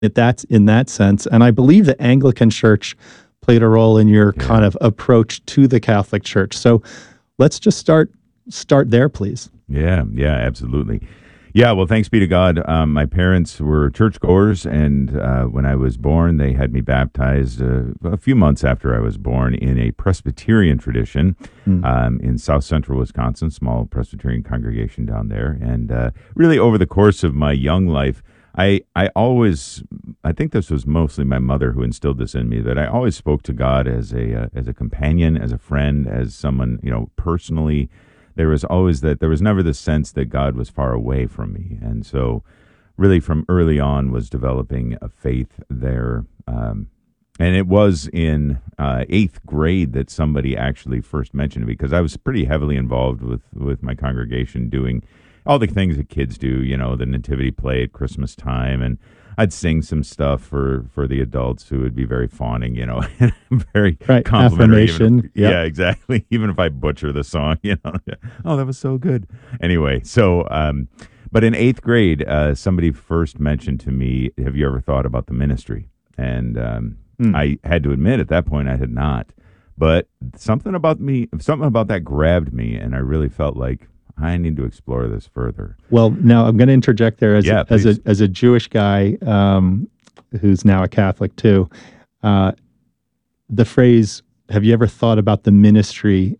That's in that sense. And I believe the Anglican Church played a role in your kind of approach to the Catholic Church. So let's just start there, please. Yeah, yeah, absolutely. Yeah, well, thanks be to God. My parents were churchgoers, and when I was born, they had me baptized a few months after I was born in a Presbyterian tradition in South Central Wisconsin, small Presbyterian congregation down there. And really, over the course of my young life, I always, I think this was mostly my mother who instilled this in me, that I always spoke to God as a companion, as a friend, as someone, personally. There was always there was never the sense that God was far away from me. And so really from early on was developing a faith there. And it was in eighth grade that somebody actually first mentioned it, because I was pretty heavily involved with my congregation doing all the things that kids do, the nativity play at Christmas time, and I'd sing some stuff for the adults who would be very fawning, very complimentary. Affirmation. Yeah, exactly. Even if I butcher the song, oh, that was so good. Anyway, so, but in eighth grade, somebody first mentioned to me, have you ever thought about the ministry? And I had to admit at that point I had not. But something about that grabbed me, and I really felt like I need to explore this further. Well, now I'm going to interject there as a Jewish guy who's now a Catholic too. The phrase "Have you ever thought about the ministry?"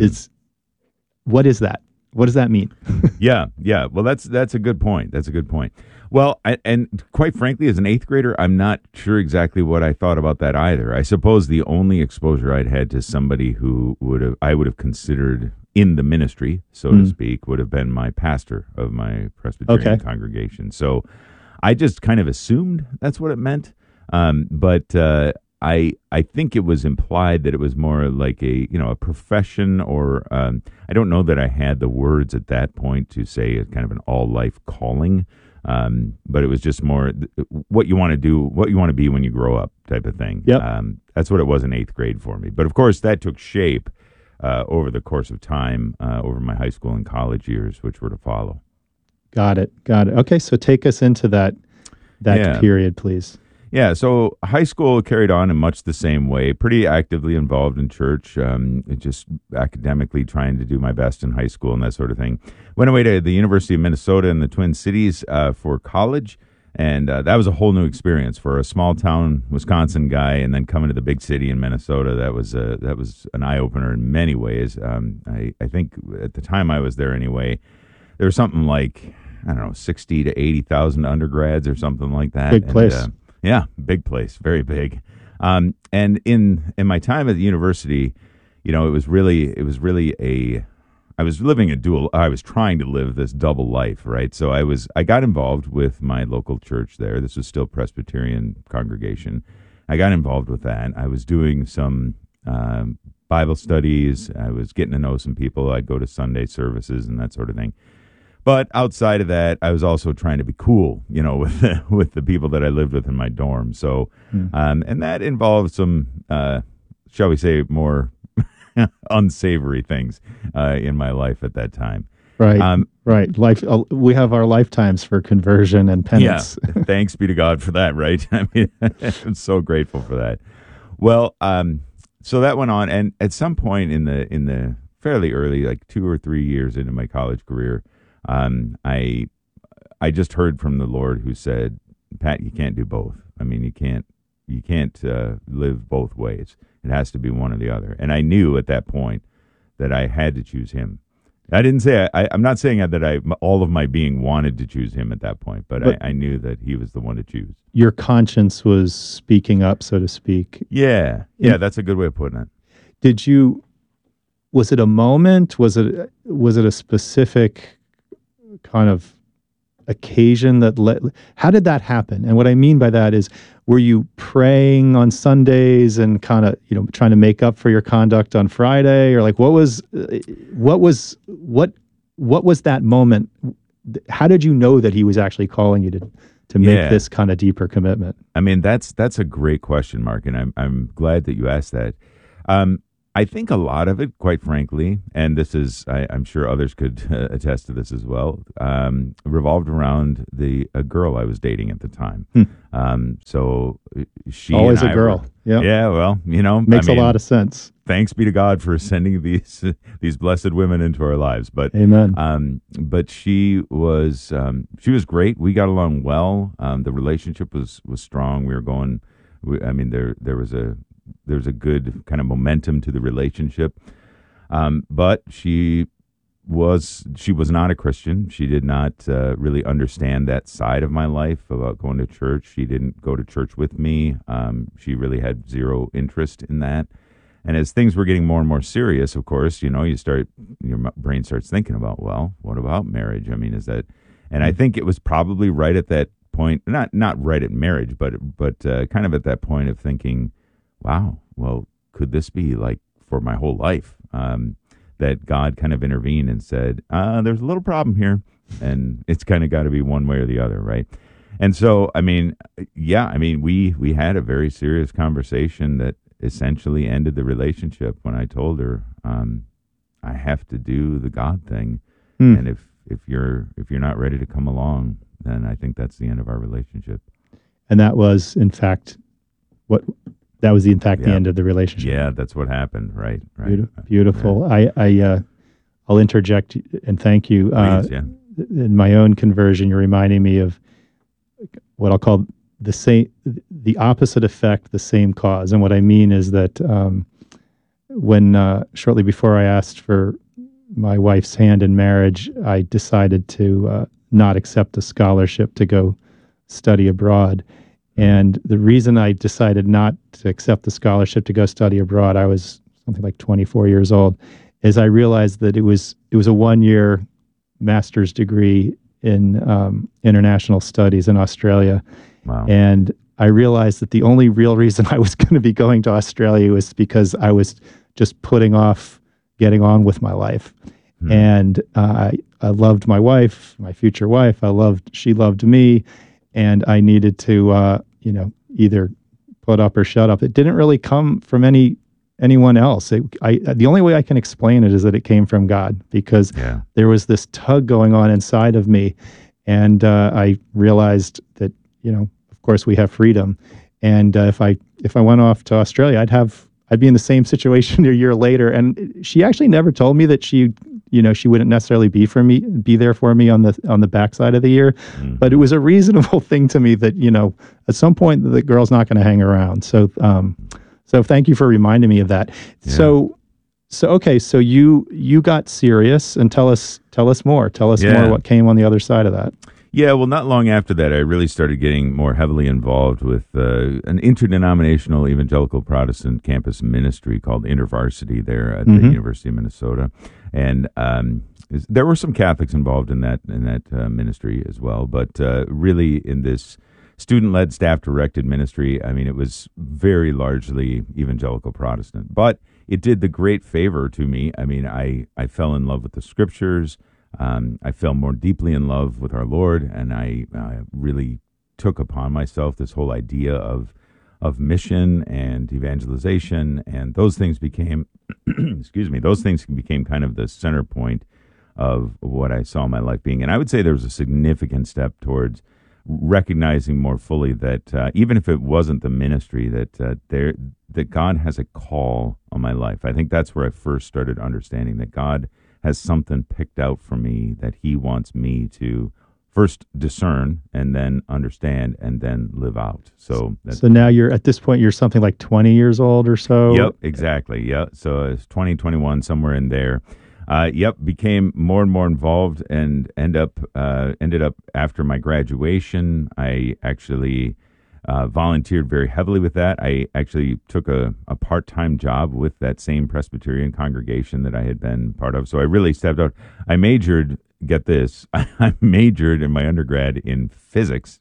What is that? What does that mean? Yeah. Well, that's a good point. That's a good point. Well, and quite frankly, as an eighth grader, I'm not sure exactly what I thought about that either. I suppose the only exposure I'd had to somebody who I would have considered in the ministry, so to speak, would have been my pastor of my Presbyterian congregation. So I just kind of assumed that's what it meant. But I think it was implied that it was more like a profession, or I don't know that I had the words at that point to say a kind of an all life calling. But it was just more what you want to do, what you want to be when you grow up type of thing. Yep. That's what it was in eighth grade for me. But of course that took shape over the course of time, over my high school and college years, which were to follow. Got it. Okay, so take us into that period, please. Yeah, so high school carried on in much the same way, pretty actively involved in church, just academically trying to do my best in high school and that sort of thing. Went away to the University of Minnesota in the Twin Cities for college, and that was a whole new experience for a small town Wisconsin guy, and then coming to the big city in Minnesota. That was an eye opener in many ways. I think at the time I was there anyway, there was something like, I don't know, 60 to 80,000 undergrads or something like that. Big place. Yeah, big place, very big. And in my time at the university, it was really I was trying to live this double life, right? So I got involved with my local church there. This was still Presbyterian congregation. I got involved with that. I was doing some Bible studies. I was getting to know some people. I'd go to Sunday services and that sort of thing. But outside of that, I was also trying to be cool, with the people that I lived with in my dorm. So, and that involved some, shall we say, more unsavory things in my life at that time. Right. Right. We have our lifetimes for conversion and penance. Yeah. Thanks be to God for that. Right. I mean, I'm so grateful for that. Well, so that went on, and at some point in the fairly early, like 2 or 3 years into my college career, I just heard from the Lord, who said, "Pat, you can't do both. I mean, you can't live both ways. It has to be one or the other." And I knew at that point that I had to choose Him. I didn't say I'm not saying that all of my being wanted to choose Him at that point, but I knew that He was the one to choose. Your conscience was speaking up, so to speak. Yeah, that's a good way of putting it. Was it a moment? Was it a specific kind of occasion how did that happen? And what I mean by that is, were you praying on Sundays and kind of, trying to make up for your conduct on Friday, or like what was that moment? How did you know that He was actually calling you to make this kind of deeper commitment? I mean, that's a great question, Mark, and I'm glad that you asked that. I think a lot of it, quite frankly, and this is, I'm sure others could attest to this as well, revolved around a girl I was dating at the time. Hmm. So she Always and a I girl. were, Yeah. yeah, well, Makes a lot of sense. thanks be to God for sending these blessed women into our lives. Amen. But she was great. We got along well. The relationship was strong. We were going. There was a good kind of momentum to the relationship. But she was not a Christian. She did not really understand that side of my life about going to church. She didn't go to church with me. She really had zero interest in that. And as things were getting more and more serious, of course, your brain starts thinking about, well, what about marriage? I mean, is that, and I think it was probably right at that point, not right at marriage, but kind of at that point of thinking, wow, well, could this be like for my whole life? That God kind of intervened and said, there's a little problem here, and it's kind of got to be one way or the other, right? And so, we had a very serious conversation that essentially ended the relationship when I told her, I have to do the God thing, and if you're not ready to come along, then I think that's the end of our relationship. And that was, in fact, the end of the relationship. Yeah, that's what happened. Right. Beautiful. Yeah. I'll interject and thank you. Please, yeah. In my own conversion, you're reminding me of what I'll call the opposite effect, the same cause. And what I mean is that when shortly before I asked for my wife's hand in marriage, I decided to not accept a scholarship to go study abroad. And the reason I decided not to accept the scholarship to go study abroad, I was something like 24 years old, is I realized that it was a 1-year master's degree in international studies in Australia. Wow. And I realized that the only real reason I was going to be going to Australia was because I was just putting off getting on with my life. And I loved my wife, my future wife. She loved me, and I needed to, either put up or shut up. It didn't really come from anyone else. The only way I can explain it is that it came from God, because there was this tug going on inside of me, and I realized that, of course, we have freedom, and if I went off to Australia, I'd be in the same situation a year later. And she actually never told me that she wouldn't necessarily be there for me on the backside of the year. Mm-hmm. But it was a reasonable thing to me that, at some point the girl's not going to hang around. So thank you for reminding me of that. Yeah. So you got serious, and tell us more. Tell us more what came on the other side of that. Yeah, well, not long after that, I really started getting more heavily involved with an interdenominational evangelical Protestant campus ministry called InterVarsity there at the University of Minnesota. And there were some Catholics involved in that ministry as well. But really in this student-led, staff-directed ministry, it was very largely evangelical Protestant. But it did the great favor to me. I fell in love with the Scriptures. I fell more deeply in love with our Lord, and I really took upon myself this whole idea of mission and evangelization, and those things became, those things became kind of the center point of what I saw my life being. And I would say there was a significant step towards recognizing more fully that even if it wasn't the ministry, that God has a call on my life. I think that's where I first started understanding that God has something picked out for me that he wants me to first discern and then understand and then live out. So now at this point, you're something like 20 years old or so? Yep, exactly. Yeah. So it's 20, 21, somewhere in there. Became more and more involved and ended up after my graduation. I actually volunteered very heavily with that. I actually took a part-time job with that same Presbyterian congregation that I had been part of. So I really stepped out. I majored, get this, I majored in my undergrad in physics.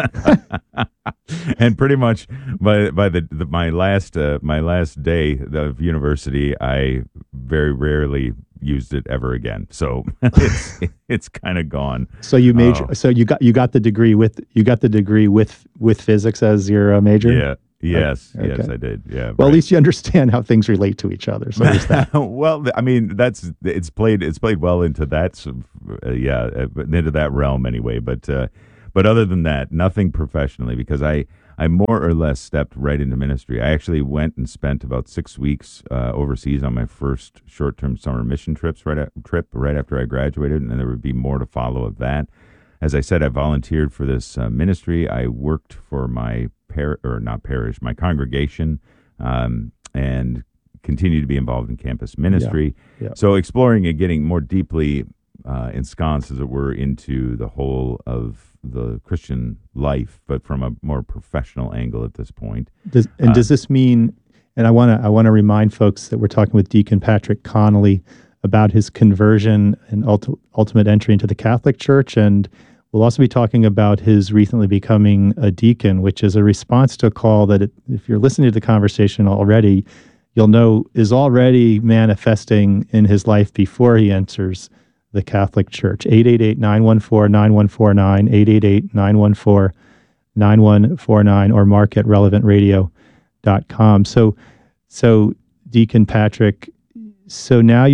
And pretty much by my last day of university, I very rarely used it ever again. So it's kind of gone. So you major. So you got the degree with physics as your major. Yes, Okay. yes, I did. Yeah, Well, at right. least you understand how things relate to each other. So there's that. Well, I mean, it's played well into that, into that realm anyway. But other than that, nothing professionally, because I more or less stepped right into ministry. I actually went and spent about 6 weeks overseas on my first short-term summer mission trip right after I graduated, and there would be more to follow of that. As I said, I volunteered for this ministry. I worked for my my congregation, and continue to be involved in campus Yeah. ministry. Yeah. So exploring and getting more deeply ensconced, as it were, into the whole of the Christian life, but from a more professional angle at this point. Does this mean? And I want to remind folks that we're talking with Deacon Patrick Connolly about his conversion and ultimate entry into the Catholic Church, and we'll also be talking about his recently becoming a deacon, which is a response to a call that, if you're listening to the conversation already, you'll know is already manifesting in his life before he enters the Catholic Church. 888-914-9149, 888-914-9149, or mark at relevantradio.com. So Deacon Patrick, so now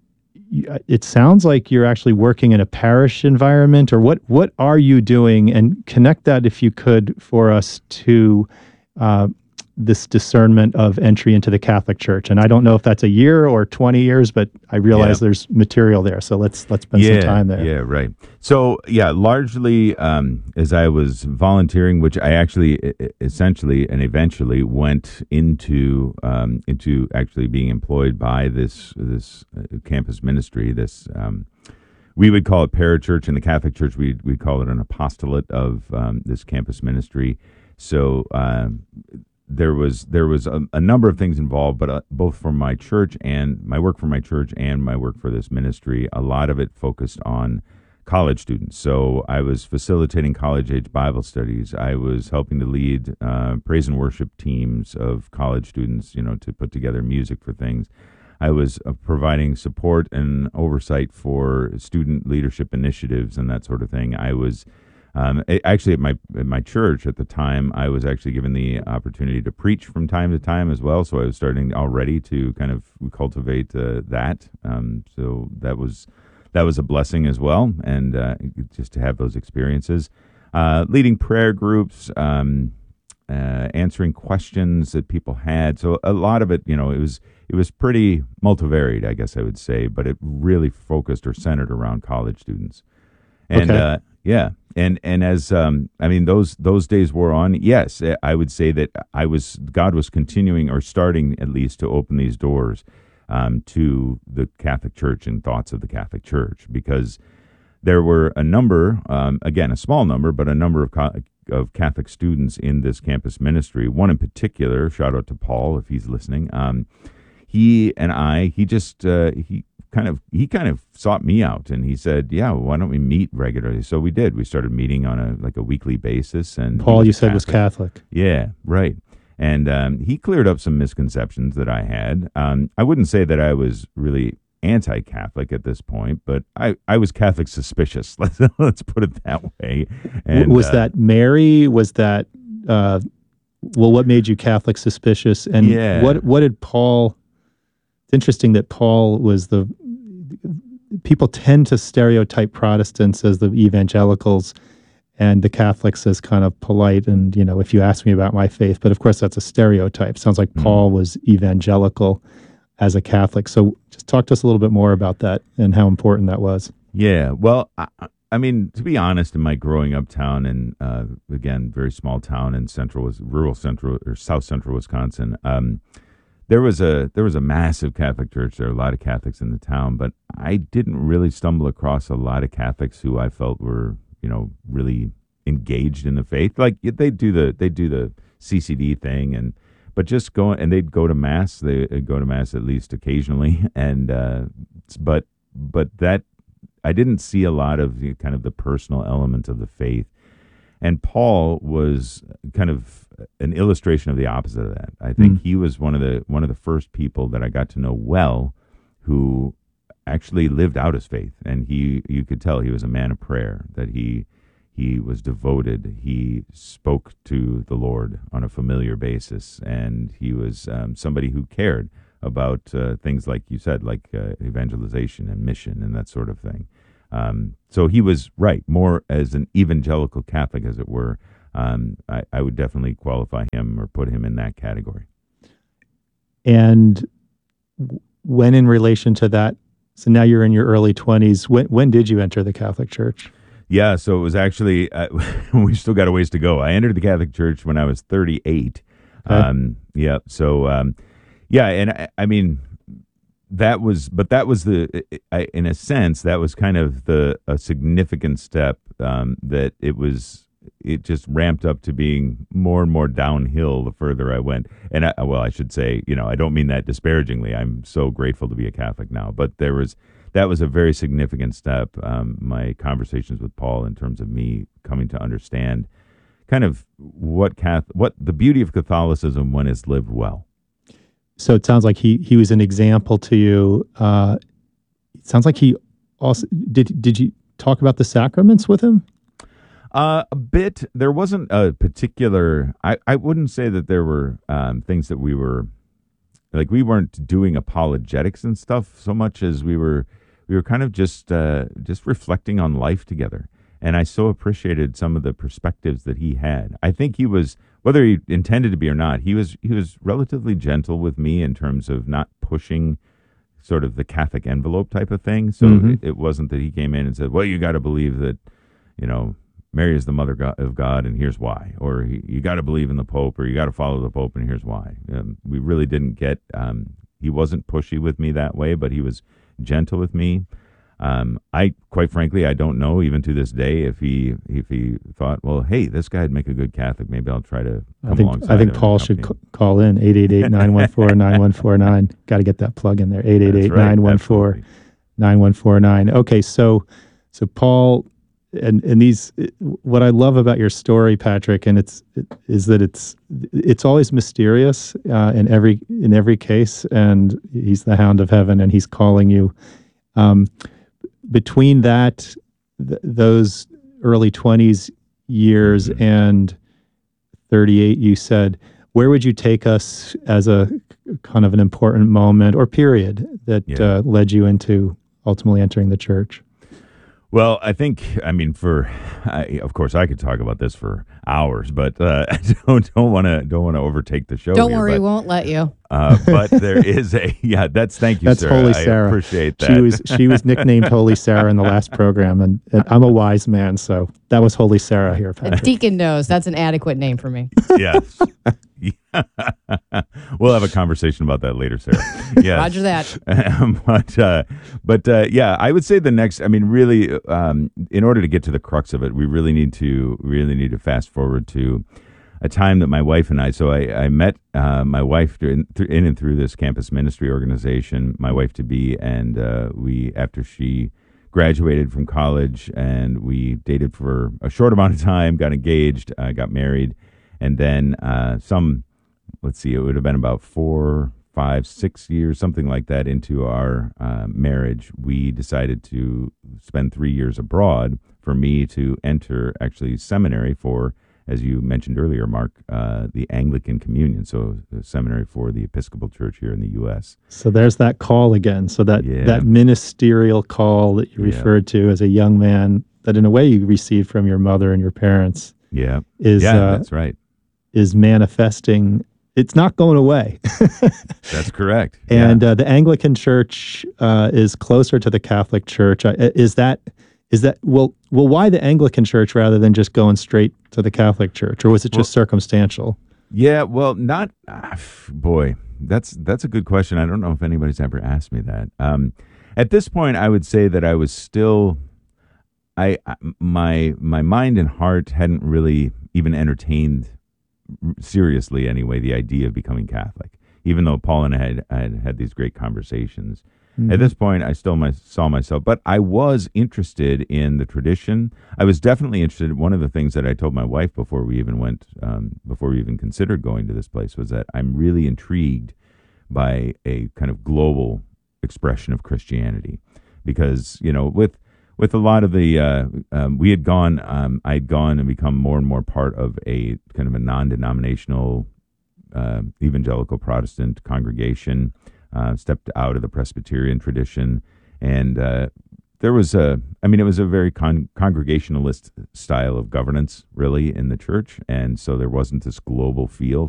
it sounds like you're actually working in a parish environment, or what are you doing? And connect that, if you could, for us to this discernment of entry into the Catholic Church. And I don't know if that's a year or 20 years, but I realize there's material there. So let's spend some time there. Yeah, right. So largely as I was volunteering, which I actually essentially and eventually went into actually being employed by this campus ministry. This we would call it parachurch. In the Catholic Church, we'd call it an apostolate of this campus ministry. So there was a number of things involved, but both from my church and my work for my church and my work for this ministry, a lot of it focused on college students. So I was facilitating college-age Bible studies. I was helping to lead praise and worship teams of college students, to put together music for things. I was providing support and oversight for student leadership initiatives and that sort of thing. I was actually at my church at the time, I was actually given the opportunity to preach from time to time as well. So I was starting already to kind of cultivate that. So that was a blessing as well, and just to have those experiences, leading prayer groups, answering questions that people had. So a lot of it, it was pretty multivariate, I guess I would say, but it really focused or centered around college students. And and as those days wore on, yes, I would say that God was continuing, or starting at least, to open these doors to the Catholic Church and thoughts of the Catholic Church, because there were a number, again, a small number, but a number of Catholic students in this campus ministry. One in particular, shout out to Paul if he's listening. He kind of sought me out, and he said, "Yeah, well, why don't we meet regularly?" So we did. We started meeting on a weekly basis. And Paul, you said, was Catholic. Yeah, right. And he cleared up some misconceptions that I had. I wouldn't say that I was really anti-Catholic at this point, but I was Catholic suspicious. Let's put it that way. And, was that Mary? Was that what made you Catholic suspicious? And what did Paul? It's interesting that Paul was people tend to stereotype Protestants as the evangelicals and the Catholics as kind of polite. And, if you ask me about my faith, but of course that's a stereotype. Sounds like Paul was evangelical as a Catholic. So just talk to us a little bit more about that and how important that was. Yeah. Well, I mean, to be honest, in my growing up town, and again, very small town in rural central or south central Wisconsin, there was a massive Catholic church. There were a lot of Catholics in the town, but I didn't really stumble across a lot of Catholics who I felt were, really engaged in the faith. Like they do the CCD thing, but just they'd go to mass. They'd go to mass at least occasionally, and but that I didn't see a lot of kind of the personal element of the faith. And Paul was kind of an illustration of the opposite of that. I think he was one of the first people that I got to know well who actually lived out his faith, and you could tell he was a man of prayer. That he He was devoted. He spoke to the Lord on a familiar basis, and he was somebody who cared about things like you said, like evangelization and mission and that sort of thing. So he was right, more as an evangelical Catholic, as it were. I would definitely qualify him or put him in that category. And when in relation to that, so now you're in your early 20s, when did you enter the Catholic Church? Yeah, so it was actually, we still got a ways to go. I entered the Catholic Church when I was 38. Okay. Yeah, so, yeah, and I mean, that was in a sense, that was kind of a significant step that it just ramped up to being more and more downhill the further I went. And I should say, I don't mean that disparagingly. I'm so grateful to be a Catholic now, but that was a very significant step. My conversations with Paul in terms of me coming to understand kind of what the beauty of Catholicism when it's lived well. So it sounds like he was an example to you. It sounds like he also did you talk about the sacraments with him? A bit. There wasn't a particular. I wouldn't say that there were things that we weren't doing apologetics and stuff so much as we were kind of just reflecting on life together. And I so appreciated some of the perspectives that he had. I think he was, whether he intended to be or not, he was relatively gentle with me in terms of not pushing sort of the Catholic envelope type of thing. So it wasn't that he came in and said, well, you got to believe that, Mary is the mother of God, and here's why. Or you got to believe in the Pope, or you got to follow the Pope, and here's why. We really didn't get, he wasn't pushy with me that way, but he was gentle with me. Quite frankly, I don't know even to this day if he thought, well, hey, this guy'd make a good Catholic. Maybe I'll try to come alongside. I think Paul should call in 888-914-9149. Got to get that plug in there. 888-914-9149. Okay, so Paul, and these, what I love about your story, Patrick, and is that it's always mysterious in every case, and he's the hound of heaven, and he's calling you. Between those early 20s years and 38, you said, where would you take us as a kind of an important moment or period that led you into ultimately entering the church? Well, I think, of course, I could talk about this for hours, but I don't want to overtake the show. Don't worry, we won't let you. But there is thank you, that's Sarah. Holy Sarah. I appreciate that. She was nicknamed Holy Sarah in the last program, and I'm a wise man, so that was Holy Sarah here, Patrick. Deacon knows that's an adequate name for me. Yes. We'll have a conversation about that later, Sarah. Yes. Roger that. But I would say the next. Really, in order to get to the crux of it, we really need to fast forward to a time that my wife and I. So I met my wife in and through this campus ministry organization, my wife to be, and we, after she graduated from college, and we dated for a short amount of time, got engaged, got married. And then it would have been about 4, 5, 6 years, something like that, into our marriage, we decided to spend 3 years abroad for me to enter actually seminary for, as you mentioned earlier, Mark, the Anglican Communion, so the seminary for the Episcopal Church here in the U.S. So there's that call again. So that ministerial call that you referred to as a young man, that in a way you received from your mother and your parents. Yeah. That's right. Is manifesting. It's not going away. That's correct. And the Anglican Church is closer to the Catholic Church. Is that why the Anglican Church rather than just going straight to the Catholic Church, or was it just circumstantial? Yeah, well, not. Boy, that's a good question. I don't know if anybody's ever asked me that. At this point, I would say that I was still. My mind and heart hadn't really even entertained seriously anyway the idea of becoming Catholic, even though Paul and I had these great conversations. At this point, I still saw myself, but I was interested in the tradition. I was definitely interested. One of the things that I told my wife before we even considered going to this place was that I'm really intrigued by a kind of global expression of Christianity, because with with a lot of the, we had gone, I'd gone and become more and more part of a kind of a non-denominational evangelical Protestant congregation, stepped out of the Presbyterian tradition, and there was it was a very congregationalist style of governance, really, in the church, and so there wasn't this global feel